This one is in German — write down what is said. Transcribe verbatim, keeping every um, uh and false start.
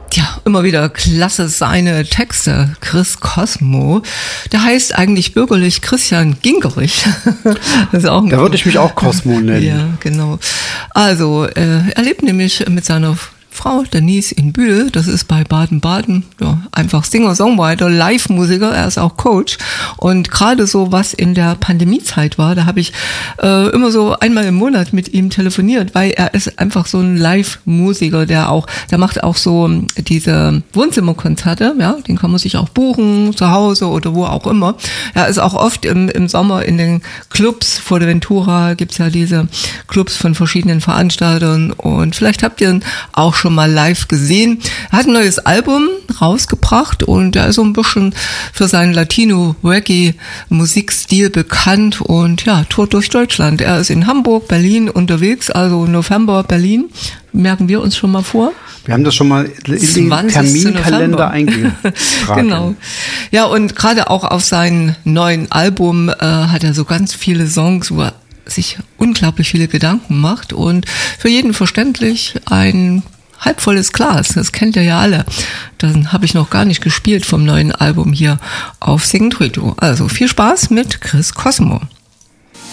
Ja, immer wieder klasse seine Texte. Chris Cosmo, der heißt eigentlich bürgerlich Christian Gingerich. Das ist auch ein da würde ich mich auch Cosmo nennen. Ja, genau. Also, äh, er lebt nämlich mit seiner Frau Denise in Bühl, das ist bei Baden-Baden, ja, einfach Singer-Songwriter, Live-Musiker, er ist auch Coach und gerade so, was in der Pandemiezeit war, da habe ich äh, immer so einmal im Monat mit ihm telefoniert, weil er ist einfach so ein Live-Musiker, der auch, der macht auch so diese Wohnzimmerkonzerte, ja, den kann man sich auch buchen, zu Hause oder wo auch immer. Er ist auch oft im, im Sommer in den Clubs, vor der Ventura gibt's ja diese Clubs von verschiedenen Veranstaltern und vielleicht habt ihr ihn auch schon mal live gesehen. Er hat ein neues Album rausgebracht und er ist so ein bisschen für seinen Latino-Reggae-Musikstil bekannt und ja, tourt durch Deutschland. Er ist in Hamburg, Berlin unterwegs, also November, Berlin. Merken wir uns schon mal vor. Wir haben das schon mal in den Terminkalender eingetragen. Genau. Ja, und gerade auch auf seinem neuen Album äh, hat er so ganz viele Songs, wo er sich unglaublich viele Gedanken macht und für jeden verständlich ein halbvolles Glas, das kennt ihr ja alle. Dann habe ich noch gar nicht gespielt vom neuen Album hier auf Sing Trito. Also viel Spaß mit Chris Cosmo.